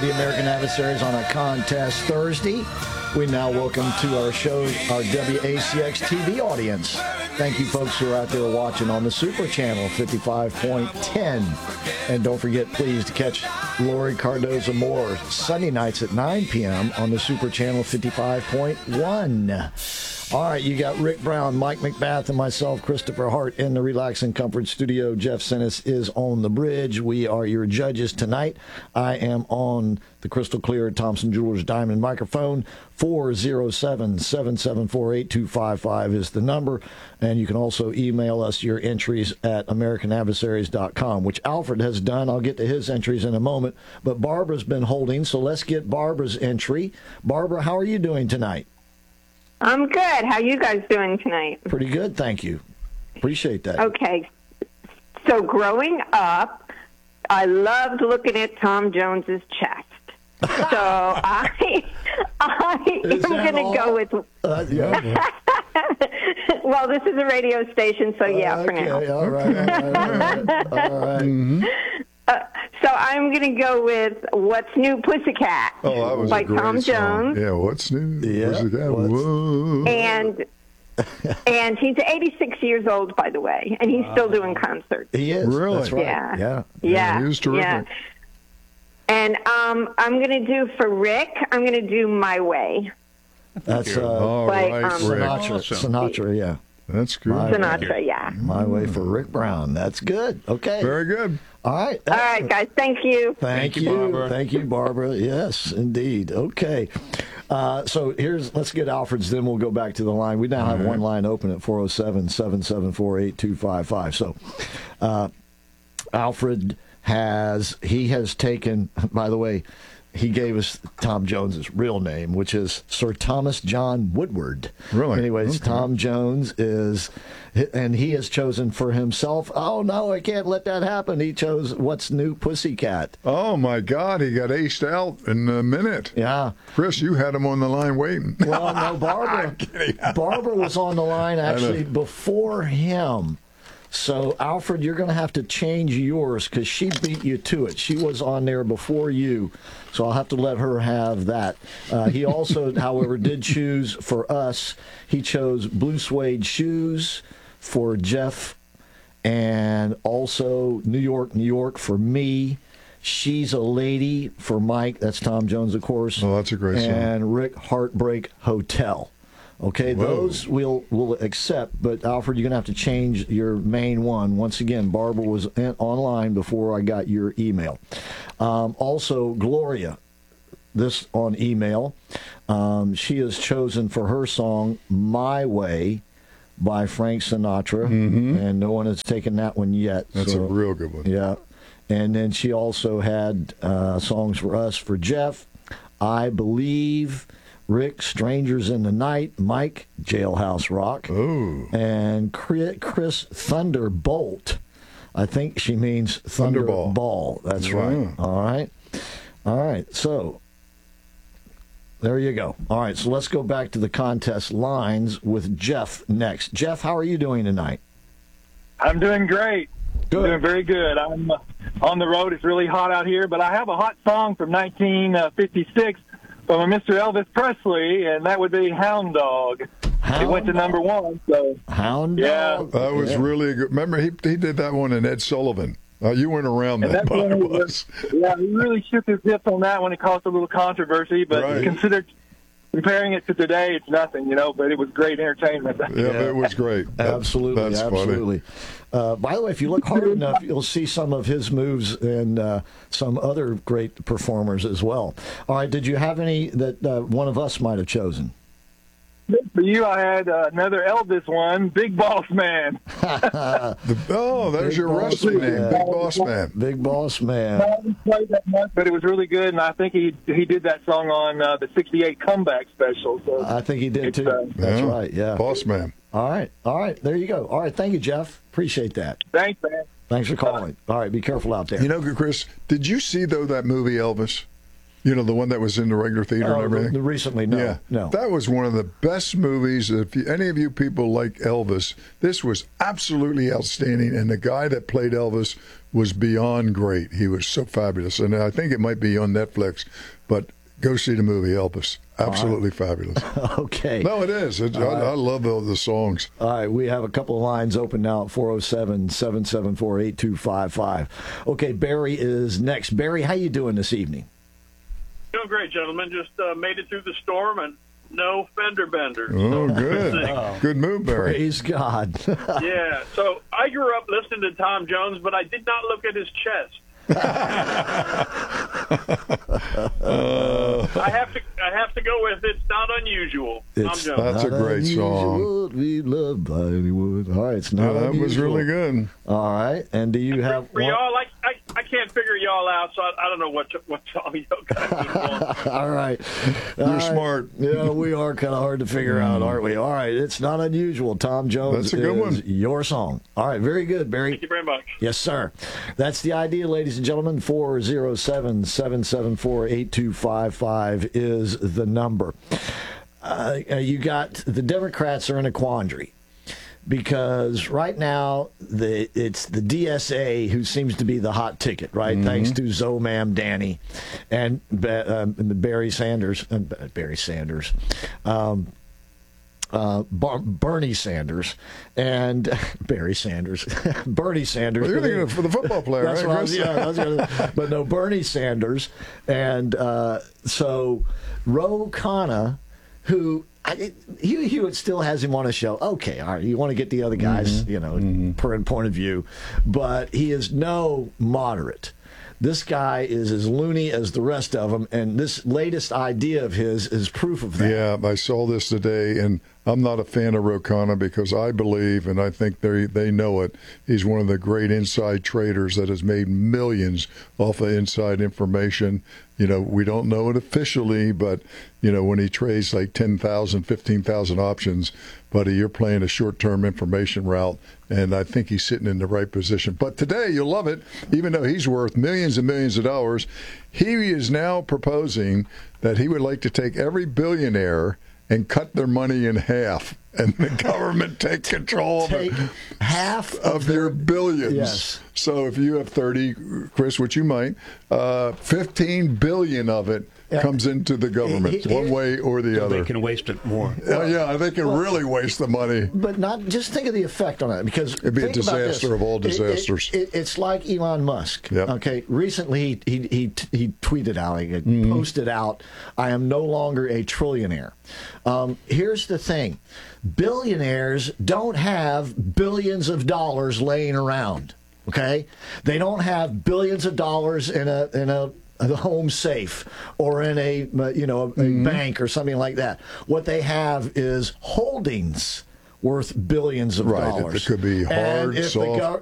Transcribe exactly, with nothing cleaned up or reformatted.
The American Adversaries on a contest Thursday. We now welcome to our show our W A C X T V audience. Thank you folks who are out there watching on the Super Channel fifty-five point ten. And don't forget, please, to catch Lori Cardoza Moore Sunday nights at nine p.m. on the Super Channel fifty-five point one. All right, you got Rick Brown, Mike McBath, and myself, Christopher Hart, in the Relax and Comfort studio. Jeff Sinis is on the bridge. We are your judges tonight. I am on the crystal clear Thompson Jewelers Diamond microphone. four oh seven, seven seven four, eight two five five is the number. And you can also email us your entries at american adversaries dot com, which Alfred has done. I'll get to his entries in a moment. But Barbara's been holding, so let's get Barbara's entry. Barbara, how are you doing tonight? I'm good. How are you guys doing tonight? Pretty good, thank you. Appreciate that. Okay. So growing up, I loved looking at Tom Jones's chest. So I, I am going to go with. Uh, yeah. Well, this is a radio station, so yeah, uh, for okay, now. All right, all right, all right. All right. Mm-hmm. Uh, so I'm going to go with "What's New, Pussycat" oh, that was by a great Tom song. Jones. Yeah, what's new? Yeah, Pussycat. what's... Whoa. And and he's eighty-six years old, by the way, and he's still doing concerts. He is. Really? That's right. Yeah. Yeah. Yeah. Yeah, he was terrific. Yeah. And um, I'm going to do for Rick, I'm going to do "My Way." That's uh, All By, right, um, Rick. Sinatra. Awesome. Sinatra, yeah. That's good. My- Sinatra, yeah. My way for Rick Brown. That's good. Okay. Very good. All right. All right, guys. Thank you. Thank, Thank you, you, Barbara. Thank you, Barbara. Yes, indeed. Okay. Uh, so here's, let's get Alfred's, then we'll go back to the line. We now have one line open at four oh seven, seven seven four, eight two five five. So uh, Alfred has, he has taken, by the way, he gave us Tom Jones's real name, which is Sir Thomas John Woodward. Really? Anyways, Okay. Tom Jones is, and he has chosen for himself, oh, no, I can't let that happen. He chose What's New, Pussycat. Oh, my God. He got aced out in a minute. Yeah. Chris, you had him on the line waiting. Well, no, Barbara, Barbara was on the line actually before him. So, Alfred, you're going to have to change yours because she beat you to it. She was on there before you, so I'll have to let her have that. Uh, he also, however, did choose for us. He chose Blue Suede Shoes for Jeff, and also New York, New York for me. She's a Lady for Mike. That's Tom Jones, of course. Oh, that's a great song. And Rick, Heartbreak Hotel. Okay, Whoa. those we'll we'll accept, but Alfred, you're gonna have to change your main one. Once again, Barbara was in, online before I got your email. Um, also, Gloria, this on email, um, she has chosen for her song "My Way" by Frank Sinatra, Mm-hmm. and no one has taken that one yet. That's so, a real good one. yeah. And then she also had uh, songs for us for Jeff, "I Believe." Rick, Strangers in the Night, Mike, Jailhouse Rock, Oh. and Chris, Chris Thunderbolt. I think she means Thunderball. Thunderball. That's Yeah. right. All right. All right. So there you go. All right. So let's go back to the contest lines with Jeff next. Jeff, how are you doing tonight? I'm doing great. Good. Doing very good. I'm uh, on the road. It's really hot out here, but I have a hot song from nineteen fifty-six from a Mister Elvis Presley, and that would be Hound Dog. Hound it went to Dog. number one. So Hound Yeah. Dog? That was Yeah. really good. Remember, he he did that one in Ed Sullivan. Uh, you weren't around and then, that's but I when he was. yeah, he really shook his hips on that one. It caused a little controversy, but Right. considered comparing it to today, it's nothing, you know. But it was great entertainment. Yeah, it was great. That- Absolutely, that's absolutely. Uh, by the way, if you look hard enough, you'll see some of his moves and uh, some other great performers as well. All right, did you have any that uh, one of us might have chosen? For you, I had uh, another Elvis one, Big Boss Man. The, oh, there's Big your Boss wrestling Man. name, Big Boss Man. Big Boss I Man. haven't played that much, but it was really good, and I think he he did that song on uh, the sixty-eight comeback special. So I think he did It's, too. uh, That's Yeah. right. Yeah. Boss Man. All right. All right. There you go. All right. Thank you, Jeff. Appreciate that. thanks, man. Thanks for calling. All right. Be careful out there. You know, Chris, did you see, though, that movie Elvis? You know, the one that was in the regular theater Oh, and everything? the- recently, no. Yeah. No. That was one of the best movies. If you, any of you people like Elvis, this was absolutely outstanding. And the guy that played Elvis was beyond great. He was so fabulous. And I think it might be on Netflix, but go see the movie Elvis. Absolutely right. Fabulous. Okay. No, it is. It, I, right. I love all the songs. All right, we have a couple of lines open now at four oh seven, seven seven four, eight two five five. Okay, Barry is next. Barry, how you doing this evening? Doing great, gentlemen. Just uh, made it through the storm and no fender benders. Oh, so good. Oh. Good move, Barry. Praise God. Yeah. So I grew up listening to Tom Jones, but I did not look at his chest. uh, I have to. I have to go with it's not unusual. It's Tom Jones. That's a great song. To be loved by anyone. All right, it's not Yeah, that unusual. was really good. All right, and do you have For one? y'all, I, I, I can't figure y'all out, so I, I don't know what what song y'all got. All right. You're All right. smart. Yeah, we are kind of hard to figure out, aren't we? All right, it's not unusual. Tom Jones That's a good is one. your song. All right, very good, Barry. Thank you very much. Yes, sir. That's the idea, ladies and gentlemen. four oh seven, seven seven four, eight two five five is the number. Uh, you got the Democrats are in a quandary because right now the it's the D S A who seems to be the hot ticket, right? Mm-hmm. Thanks to Zomam Danny and uh, Barry Sanders. Uh, Barry Sanders. Um, Uh, Bar- Bernie Sanders and Barry Sanders, Bernie Sanders. Well, you're thinking of for the football player, That's right? what I was, yeah, I was gonna, but no, Bernie Sanders, and uh, so Ro Khanna, who I, Hugh Hewitt still has him on a show. Okay, all right, you want to get the other guys, mm-hmm. you know, mm-hmm. per point of view, but he is no moderate. This guy is as loony as the rest of them, and this latest idea of his is proof of that. Yeah, I saw this today, and I'm not a fan of Ro Khanna because I believe, and I think they they know it, he's one of the great inside traders that has made millions off of inside information. You know, we don't know it officially, but, you know, when he trades like ten thousand, fifteen thousand options, buddy, you're playing a short-term information route, and I think he's sitting in the right position. But today, you'll love it, even though he's worth millions and millions of dollars, he is now proposing that he would like to take every billionaire and cut their money in half, and the government take control take of it. half of, of their their billions. Yes. So if you have thirty, Chris, which you might, uh, fifteen billion of it Yeah. comes into the government, He- he- one way or the other. They can waste it more. Uh, yeah, they can really waste the money. But not just think of the effect on it, because It'd be a think about this. disaster of all It- it- disasters. It, it's like Elon Musk. Yep. Okay, recently he he he, he tweeted out, he Mm-hmm. posted out, "I am no longer a trillionaire." Um, here's the thing: billionaires don't have billions of dollars laying around. Okay, they don't have billions of dollars in a in a a home safe or in a you know a, a Mm-hmm. bank or something like that. What they have is holdings worth billions of Right. dollars. It could be hard, and if soft. The gov-